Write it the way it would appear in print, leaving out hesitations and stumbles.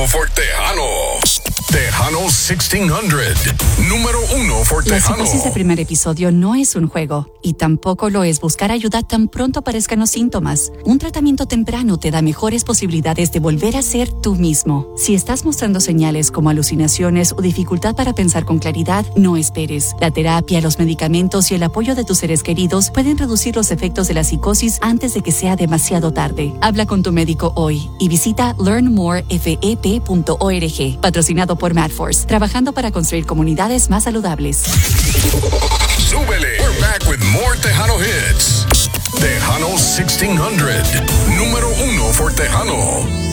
uno for Tejanos. Tejanos 1600. Número uno for La Tejanos. psicosis del primer episodio no es un juego, y tampoco lo es buscar ayuda tan pronto aparezcan los síntomas. Un tratamiento temprano te da mejores posibilidades de volver a ser tú mismo. Si estás mostrando señales como alucinaciones o dificultad para pensar con claridad, no esperes. La terapia, los medicamentos y el apoyo de tus seres queridos pueden reducir los efectos de la psicosis antes de que sea demasiado tarde. Habla con tu médico hoy y visita learnmorefep.org. Patrocinado por MadForce, trabajando para construir comunidades más saludables. Súbele. We're back with more Tejano hits. Tejanos 1600. Número uno for Tejano.